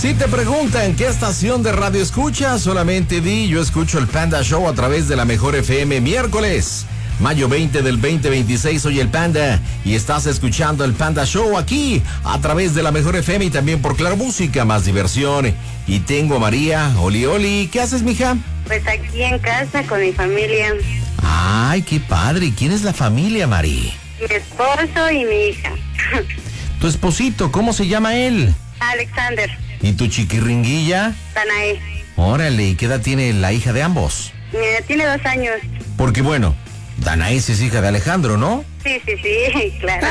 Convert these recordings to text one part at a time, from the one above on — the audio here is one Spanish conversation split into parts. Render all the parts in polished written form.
Si te preguntan qué estación de radio escuchas, solamente di: yo escucho el Panda Show a través de la Mejor FM. Miércoles, mayo 20 del 2026, soy el Panda y estás escuchando el Panda Show aquí a través de la Mejor FM y también por Claro Música, más diversión. Y tengo a María. Oli, Oli, ¿qué haces, mija? Pues aquí en casa con mi familia. Ay, qué padre. ¿Quién es la familia, Mari? Mi esposo y mi hija. Tu esposito, ¿cómo se llama él? Alexander. ¿Y tu chiquirringuilla? Danae. Órale, ¿y qué edad tiene la hija de ambos? Tiene 2 años. Porque bueno, Danae es hija de Alejandro, ¿no? Sí, claro.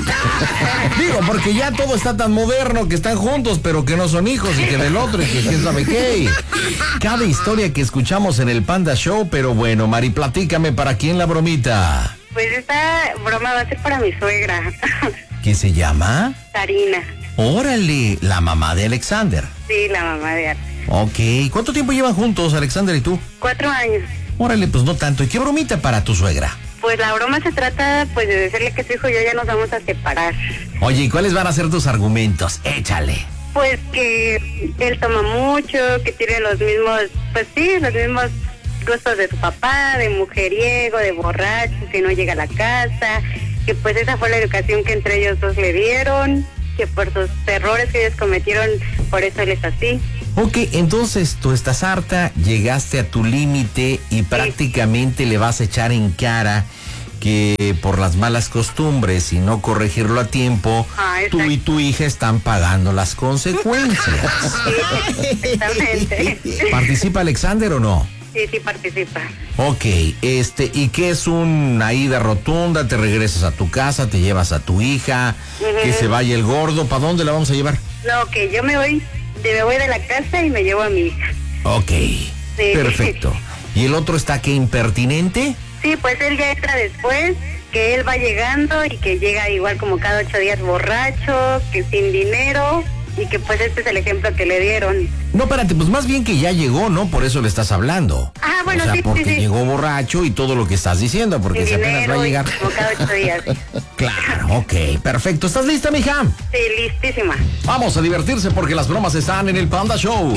Digo, porque ya todo está tan moderno que están juntos, pero que no son hijos y que del otro y que quién sabe qué. Cada historia que escuchamos en el Panda Show, pero bueno, Mari, platícame, ¿para quién la bromita? Pues esta broma va a ser para mi suegra. ¿Qué se llama? Karina. Órale, la mamá de Alexander. Sí, la mamá de Alex. Ok, ¿cuánto tiempo llevan juntos, Alexander y tú? 4 años. Órale, pues no tanto. ¿Y qué bromita para tu suegra? Pues la broma se trata pues de decirle que su hijo y yo ya nos vamos a separar. Oye, ¿y cuáles van a ser tus argumentos? Échale. Pues que él toma mucho, que tiene los mismos, pues sí, los mismos gustos de su papá, de mujeriego, de borracho, que no llega a la casa, que pues esa fue la educación que entre ellos dos le dieron, que por sus errores que ellos cometieron, por eso él es así. Ok, entonces tú estás harta, llegaste a tu límite y prácticamente le vas a echar en cara que por las malas costumbres y no corregirlo a tiempo, tú y tu hija están pagando las consecuencias. Sí, exactamente. ¿Participa Alexander o no? Sí, participa. Ok, ¿y qué es una ida rotunda? ¿Te regresas a tu casa, te llevas a tu hija, que se vaya el gordo? ¿Para dónde la vamos a llevar? No, que yo me voy de la casa y me llevo a mi hija. Ok, sí. Perfecto. ¿Y el otro está qué, impertinente? Sí, pues él ya entra después, que él va llegando y que llega igual como cada 8 días borracho, que sin dinero, y que pues este es el ejemplo que le dieron. No, espérate, pues más bien que ya llegó, ¿no? Por eso le estás hablando. Ah, bueno, o sea, sí, porque sí. llegó borracho y todo lo que estás diciendo, porque sin si apenas dinero, va a llegar... como cada 8 días. Claro, ok, perfecto. ¿Estás lista, mija? Sí, listísima. Vamos a divertirse porque las bromas están en el Panda Show.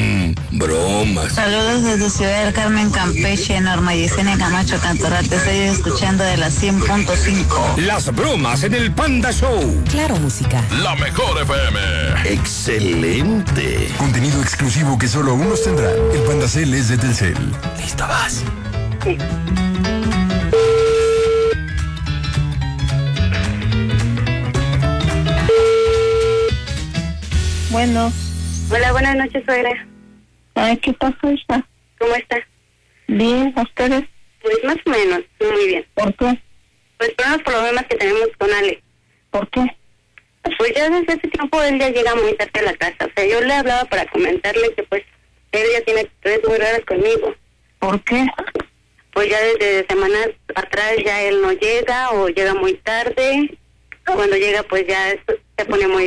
Bromas. Saludos desde Ciudad del Carmen, Campeche, Norma Yesenia Camacho Cantoral. Te estoy escuchando de la 100.5. Las bromas en el Panda Show. Claro Música. La Mejor FM. Excelente. Contenido exclusivo que solo unos tendrán. El Panda Cel es de Telcel. Listo, vas. Sí. Bueno. Hola, buenas noches, suegra. Ay, ¿qué pasó, hija? ¿Cómo está? Bien, ¿a ustedes? Pues más o menos, muy bien. ¿Por qué? Pues por los problemas que tenemos con Ale. ¿Por qué? Pues ya desde ese tiempo él ya llega muy tarde a la casa. O sea, yo le hablaba para comentarle que pues él ya tiene actitudes muy raras conmigo. ¿Por qué? Pues ya desde semanas atrás ya él no llega o llega muy tarde. Cuando llega pues ya se pone muy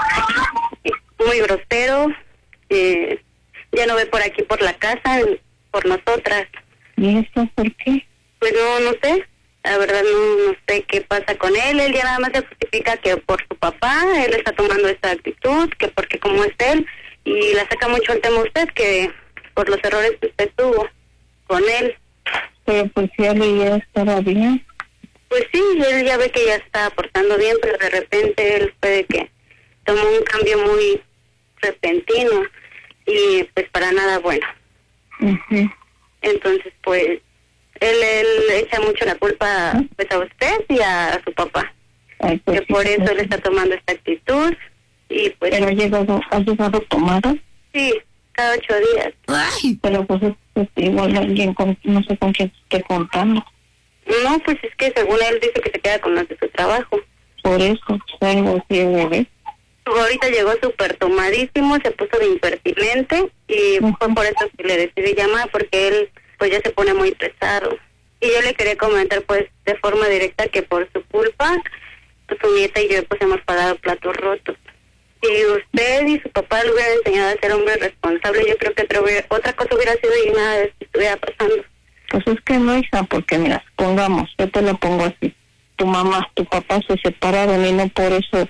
grosero. Ya no ve por aquí por la casa, por nosotras. ¿Y esto por qué? Pues no sé. La verdad no sé qué pasa con él. Él ya nada más se justifica que por su papá él está tomando esta actitud, que porque como es él, y la saca mucho el tema usted, que por los errores que usted tuvo con él. Pero pues si él ya estaba bien. Pues sí, él ya ve que ya está aportando bien, pero de repente él puede que tomó un cambio muy repentino y pues para nada bueno. Uh-huh. Entonces pues él echa mucho la culpa pues a usted y a su papá. Ay, pues, que por eso él está tomando esta actitud y pues... ¿Pero ha llegado tomado? Sí, cada 8 días. Ay, pero pues igual alguien no sé con quién esté contando. No, pues es que según él dice que se queda con los de su trabajo. Por eso, algo así de bebé. Ahorita llegó súper tomadísimo, se puso de impertinente y fue por eso que le decidí llamar, porque él pues ya se pone muy pesado. Y yo le quería comentar pues de forma directa que por su culpa, pues, su nieta y yo pues hemos pagado platos rotos. Si usted y su papá le hubieran enseñado a ser hombre responsable, yo creo que otra cosa hubiera sido y nada de esto estuviera pasando. Pues es que no, hija, porque mira, supongamos, yo te lo pongo así. Tu mamá, tu papá se separaron y no por eso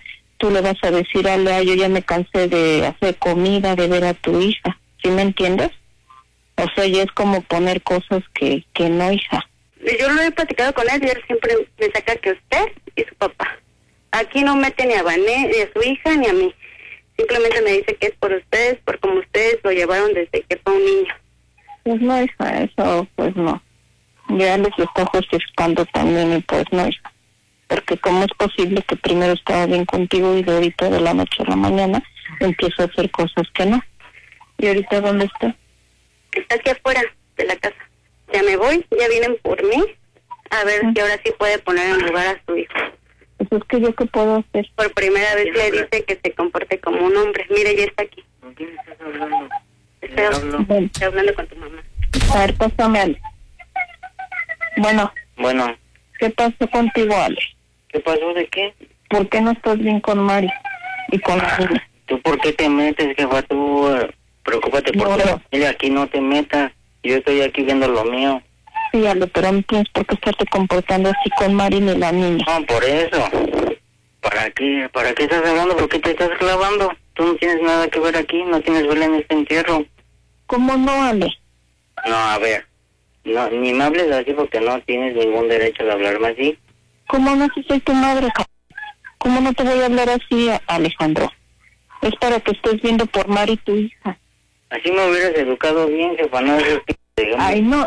tú le vas a decir, Ale, yo ya me cansé de hacer comida, de ver a tu hija, ¿sí me entiendes? O sea, ya es como poner cosas que no, hija. Yo lo he platicado con él y él siempre me saca que usted y su papá. Aquí no mete ni a Vané, ni a su hija, ni a mí. Simplemente me dice que es por ustedes, por como ustedes lo llevaron desde que fue un niño. Pues no, hija, eso pues no. Ya les está justificando también y pues no, hija. Porque cómo es posible que primero estaba bien contigo y de ahorita de la noche a la mañana empieza a hacer cosas que no. ¿Y ahorita dónde está? Está aquí afuera de la casa. Ya me voy, ya vienen por mí, a ver si ahora sí puede poner en lugar a su hijo. Pues es que yo qué puedo hacer. Por primera vez le dice que se comporte como un hombre. Mire, ya está aquí. ¿Con quién estás hablando? Estoy hablando con tu mamá. A ver, pásame, Ale. Bueno, ¿qué pasó contigo, Ale? ¿Qué pasó? ¿De qué? ¿Por qué no estás bien con Mari y con la niña? ¿Tú por qué te metes, jefa? Tú preocúpate por tu familia, aquí no te metas. Yo estoy aquí viendo lo mío. Sí, Ale, pero no tienes por qué estarte comportando así con Mari ni la niña. No, por eso. ¿Para qué? ¿Para qué estás hablando? ¿Por qué te estás clavando? Tú no tienes nada que ver aquí, no tienes vela en este entierro. ¿Cómo no, Ale? No, a ver. No, ni me hables así porque no tienes ningún derecho de hablarme así. ¿Cómo no, si soy tu madre? ¿Cómo no te voy a hablar así, Alejandro? Es para que estés viendo por Mari, tu hija. Así me hubieras educado bien, jefa, no esos digamos. Ay, no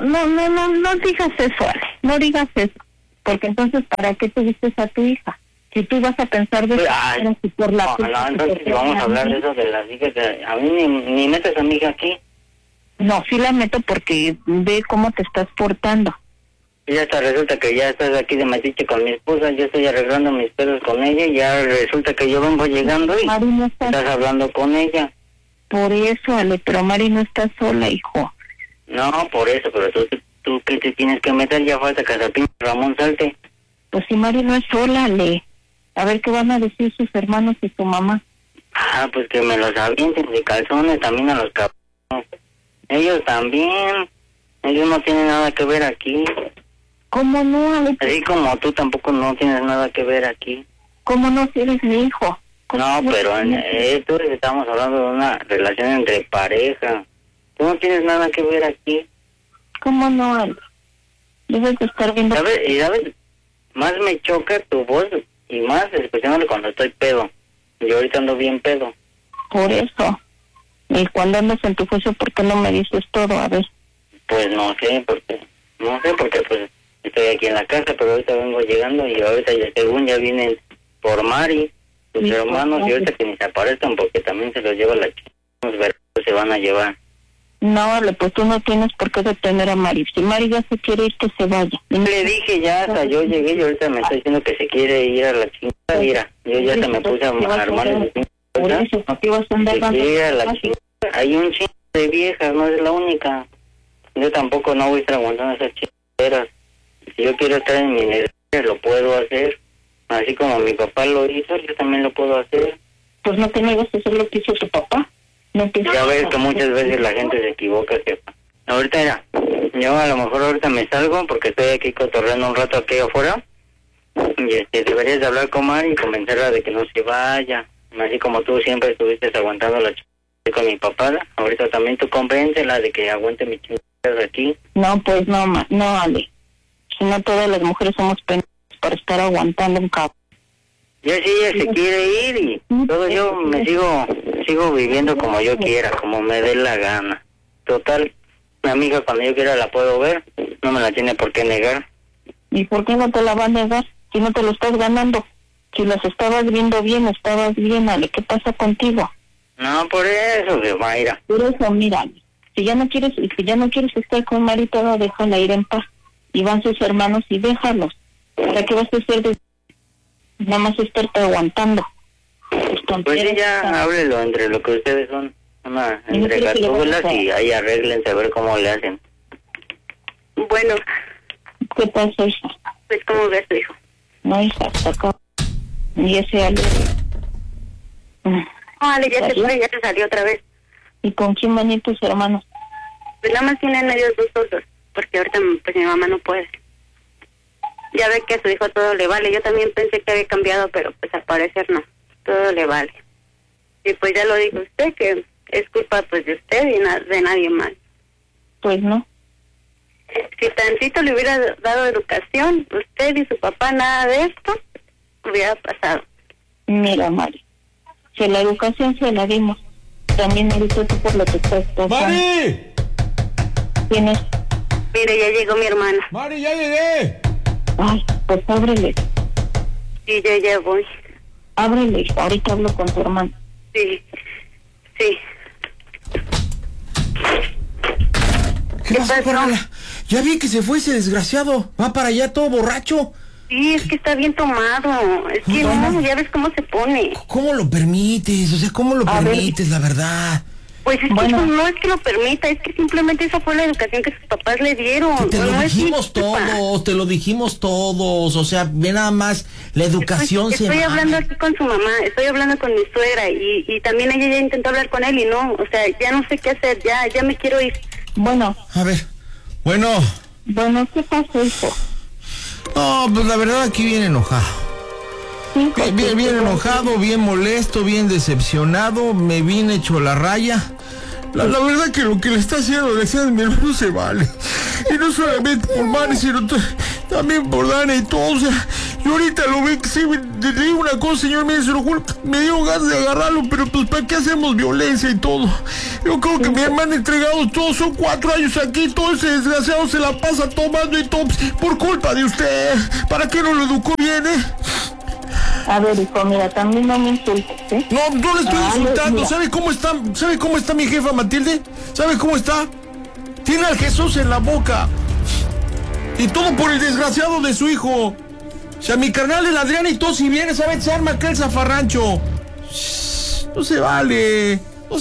digas eso, Ale, no digas eso, porque entonces, ¿para qué te dices a tu hija? Si tú vas a pensar de si por la... No, entonces si vamos a hablar de eso de las hijas, a mí ni metes a mi hija aquí. No, sí la meto porque ve cómo te estás portando. Y ya hasta resulta que ya estás aquí de metiche con mi esposa, yo estoy arreglando mis pedos con ella, y ya resulta que yo vengo llegando y Mari no está... estás hablando con ella. Por eso, Ale, pero Mari no está sola, hijo. No, por eso, pero tú que te tienes que meter, ya falta que hasta pinche Ramón salte. Pues si Mari no es sola, Ale. A ver qué van a decir sus hermanos y su mamá. Ah, pues que me los avienten de calzones también a los cabrones. Ellos también. Ellos no tienen nada que ver aquí. ¿Cómo no, Ale? Así como tú tampoco no tienes nada que ver aquí. ¿Cómo no, si eres mi hijo? No, pero esto estamos hablando de una relación entre pareja. Tú no tienes nada que ver aquí. ¿Cómo no, Ale? Debes de estar viendo... ¿Sabes? Más me choca tu voz y más especialmente cuando estoy pedo. Yo ahorita ando bien pedo. Por eso. Y cuando andas en tu juicio, ¿por qué no me dices todo? A ver. Pues no sé, porque pues estoy aquí en la casa, pero ahorita vengo llegando y ahorita ya según ya vienen por Mari, tus hermanos, y ahorita que ni se aparezcan porque también se los lleva la chica, los vergos se van a llevar. No, Ale, pues tú no tienes por qué detener a Mari. Si Mari ya se quiere ir, que se vaya. Le dije ya, hasta yo llegué y ahorita me está diciendo que se quiere ir a la chingada. Mira, yo ya se me puse a armar el por eso, ¿para qué vas a andar dando? La chingada. Hay un chingo de viejas, no es la única. Yo tampoco no voy a estar aguantando esas chingaderas. Si yo quiero estar en mi negocio, lo puedo hacer. Así como mi papá lo hizo, yo también lo puedo hacer. Pues no te niegas a hacer lo que hizo tu papá. No te... Ya ves que muchas veces la gente se equivoca, jefa. Ahorita era, yo a lo mejor ahorita me salgo porque estoy aquí cotorreando un rato aquí afuera. Y deberías de hablar con Mari y convencerla de que no se vaya. Así como tú siempre estuviste aguantando la chingada con mi papá. Ahorita también tú convéncela de que aguante mi chingada aquí. No, pues no, no, Ale. Si no, todas las mujeres somos pendientes para estar aguantando un cabo. Ya si ella se quiere ir y todo, yo me sigo viviendo como yo quiera, como me dé la gana. Total, mi amiga cuando yo quiera la puedo ver, no me la tiene por qué negar. ¿Y por qué no te la va a negar? Si no te lo estás ganando. Si las estabas viendo bien, estabas bien, Ale. ¿Qué pasa contigo? No, por eso, Mayra. Por eso, mira, si ya no quieres estar con Marita, déjala ir en paz. Y van sus hermanos y déjalos. ¿Para qué vas a hacer de... nada más estarte aguantando? Pues sí, ya háblelo entre lo que ustedes son. Entre gatúbelas y ahí arréglense a ver cómo le hacen. Bueno. ¿Qué pasa, hija? Pues, ¿cómo ves tu hijo? No, hija, saca. Y ese Ale... Ale, ya se salió otra vez. ¿Y con quién van a ir tus hermanos? Pues nada más tienen ellos dos solos, porque ahorita pues mi mamá no puede. Ya ve que a su hijo todo le vale. Yo también pensé que había cambiado, pero pues al parecer no. todo le vale. Y pues ya lo dijo usted, que es culpa pues de usted y de nadie más. Pues no. Si tantito le hubiera dado educación, usted y su papá, nada de esto hubiera pasado. Mira, Mari, si la educación se la dimos, también ahorita tú por lo que estás pasando. ¡Mari! ¿Quién es? Mire, ya llegó mi hermana. ¡Mari, ya llegué! Ay, pues ábrele. Sí, yo ya voy. Ábrele, ahorita hablo con tu hermano. Sí, sí. ¿Qué pasó, Corona? Ya vi que se fue ese desgraciado. Va para allá todo borracho. Sí, es que está bien tomado. Es que no, ya ves cómo se pone. ¿Cómo lo permites? O sea, ¿cómo lo permites, la verdad? Pues es que no es que lo permita, es que simplemente esa fue la educación que sus papás le dieron. Te lo dijimos todos, o sea, ve nada más, la educación se... Estoy hablando aquí con su mamá, estoy hablando con mi suegra y también ella ya intentó hablar con él y no, o sea, ya no sé qué hacer, ya me quiero ir. Bueno. A ver, bueno, ¿qué pasa, hijo? No, pues la verdad aquí bien enojado. Sí, Bien enojado, bien molesto, bien decepcionado, me vine hecho la raya. La verdad que lo que le está haciendo a mi hermano se vale. Y no solamente por Mari, sino también por Dana y todo. O sea, yo ahorita lo veo que sí, le digo una cosa, señor, mire, se lo juro, me dio ganas de agarrarlo, pero pues ¿para qué hacemos violencia y todo? Yo creo que mi hermano entregado todos, son 4 años aquí, todo ese desgraciado se la pasa tomando y todo, por culpa de usted. ¿Para qué no lo educó bien, A ver, hijo, mira, también no me insultes, ¿eh? No le estoy insultando. ¿Sabe cómo está mi jefa Matilde? ¿Sabe cómo está? Tiene al Jesús en la boca. Y todo por el desgraciado de su hijo. O sea, mi carnal el Adrián y todo, si viene, ¿sabe? Se arma aquel zafarrancho. No se vale.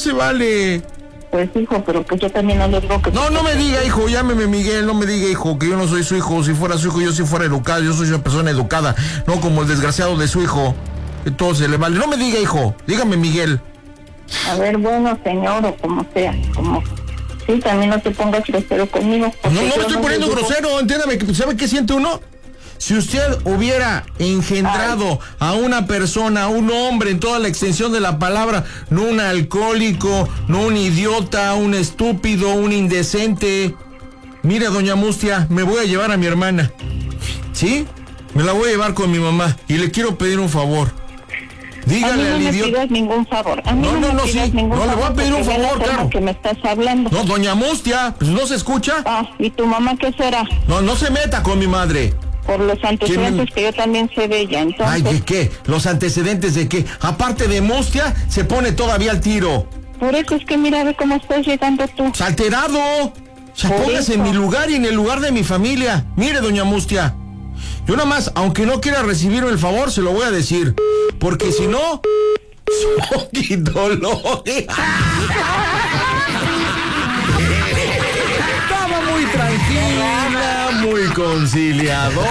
Pues, hijo, pero pues yo también no le digo que... No me diga, hijo, llámeme Miguel, no me diga, hijo, que yo no soy su hijo. Si fuera su hijo, yo sí fuera educado, yo soy una persona educada, no como el desgraciado de su hijo. Entonces le vale. No me diga, hijo, dígame Miguel. A ver, bueno, señor, o como sea, como... Sí, también no te pongas grosero conmigo. No me estoy poniendo grosero, entiéndame, ¿sabe qué siente uno? Si usted hubiera engendrado a una persona, a un hombre en toda la extensión de la palabra, no un alcohólico, no un idiota, un estúpido, un indecente. Mira, doña Mustia, me voy a llevar a mi hermana. ¿Sí? Me la voy a llevar con mi mamá y le quiero pedir un favor. Dígale al idiota. No me pidas ningún favor. No, le voy a pedir un favor, claro. Que me estás hablando. No, doña Mustia, pues no se escucha. ¿Y tu mamá qué será? No se meta con mi madre. Por los antecedentes que yo también sé de ella, entonces... Ay, ¿de qué? ¿Los antecedentes de qué? Aparte de Mustia, se pone todavía al tiro. Por eso es que mira, ve cómo estás llegando tú. ¡Alterado! O sea, póngase en mi lugar y en el lugar de mi familia. Mire, doña Mustia, yo nada más, aunque no quiera recibirme el favor, se lo voy a decir. Porque si no... ¡Soy dolor! Estaba muy tranquila, muy conciliador.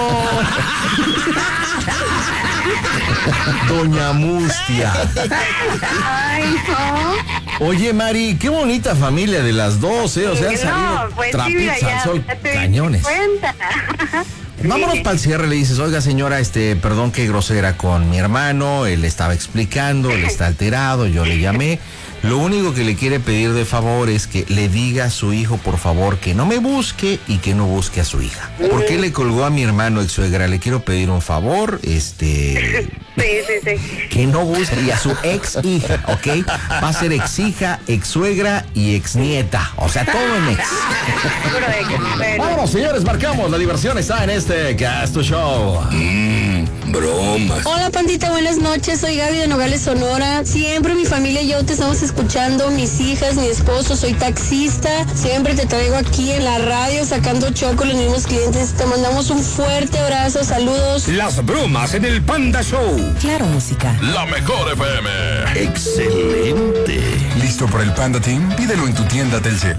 Doña Mustia. Ay, no. Oye, Mari, qué bonita familia de las dos, ¿eh? O sea, han salido trapitos al sol, cañones. Vámonos para el cierre, le dices, oiga señora, perdón qué grosera con mi hermano, él estaba explicando, él está alterado, yo le llamé. Lo único que le quiere pedir de favor es que le diga a su hijo, por favor, que no me busque y que no busque a su hija. ¿Por qué le colgó a mi hermano ex suegra? Le quiero pedir un favor, Sí. que no busque, y a su ex hija, ¿ok? Va a ser ex hija, ex suegra y ex nieta. O sea, todo en ex. Vámonos, señores, marcamos. La diversión está en este Gasto Show. Bromas. Hola, pandita, buenas noches. Soy Gaby de Nogales, Sonora. Siempre mi familia y yo te estamos escuchando, mis hijas, mi esposo, soy taxista. Siempre te traigo aquí en la radio sacando choco los mismos clientes. Te mandamos un fuerte abrazo, saludos. Las bromas en el Panda Show. Claro, música. La mejor FM. Excelente. ¿Listo para el Panda Team? Pídelo en tu tienda Telcel.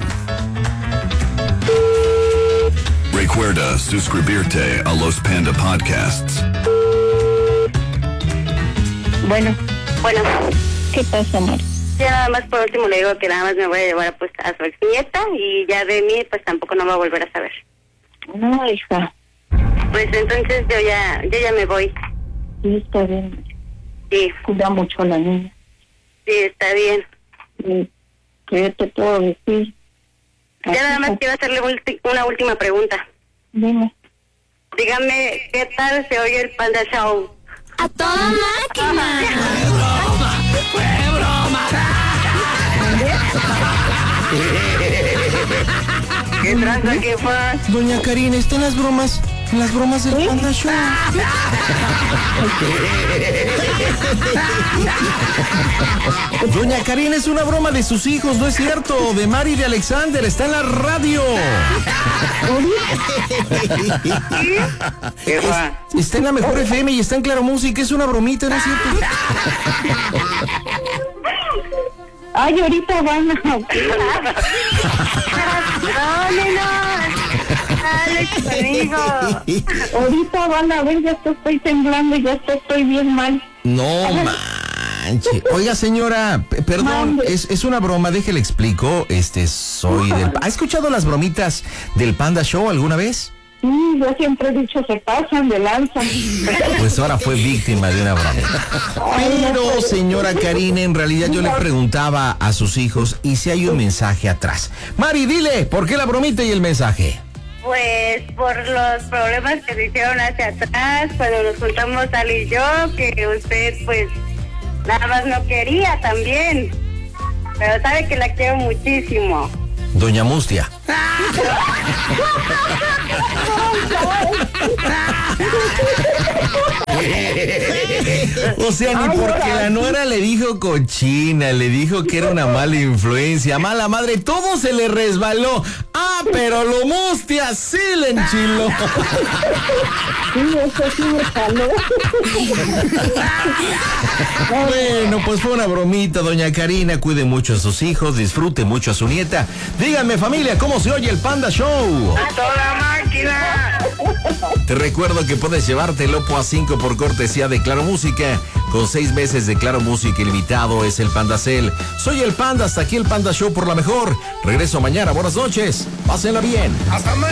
Recuerda suscribirte a los Panda Podcasts. Bueno. Bueno. ¿Qué pasa, amor? Ya nada más por último le digo que nada más me voy a llevar pues a su exnieta y ya de mí pues tampoco no va a volver a saber. No, hija. Pues entonces yo ya me voy. Sí, está bien. Sí. Cuida mucho a la niña. Sí, está bien. ¿Qué te puedo decir? Ya nada más quiero hacerle una última pregunta. Dime. Dígame, ¿qué tal se oye el Panda Show? ¡A toda máquina! ¡Fue broma! ¿Qué tranza, qué fue? Doña Karina, ¿está en las bromas del Panda Show? Doña Karina, es una broma de sus hijos, no es cierto, de Mari y de Alexander, está en la radio. ¿Qué fue? Está en la Mejor FM y está en Claro Música, es una bromita, ¿no es cierto? Ay, ahorita van a... Alex, conmigo. Ahorita van a ver, ya estoy temblando, ya estoy bien mal. No manche. Oiga, señora, perdón, es una broma, déjele explico. Soy del... ¿Ha escuchado las bromitas del Panda Show alguna vez? Sí, yo siempre he dicho, se pasan de lanza. Pues ahora fue víctima de una broma. Pero, señora Karina, en realidad yo le preguntaba a sus hijos y si hay un mensaje atrás. Mari, dile, ¿por qué la bromita y el mensaje? Pues por los problemas que se hicieron hacia atrás, cuando nos juntamos Ali y yo, que usted pues nada más no quería también. Pero sabe que la quiero muchísimo. Doña Mustia. O sea, ni porque la nuera le dijo cochina, le dijo que era una mala influencia, mala madre, todo se le resbaló. Ah, pero lo Mustia sí le enchiló. Sí, eso sí me jaló. Bueno, pues fue una bromita, doña Karina, cuide mucho a sus hijos, disfrute mucho a su nieta. Díganme, familia, ¿cómo se oye el Panda Show? ¡A toda máquina! Te recuerdo que puedes llevarte el Oppo A5 por cortesía de Claro Música. Con 6 meses de Claro Música ilimitado es el Pandacel. Soy el Panda, hasta aquí el Panda Show por la mejor. Regreso mañana, buenas noches. Pásenla bien. ¡Hasta mañana!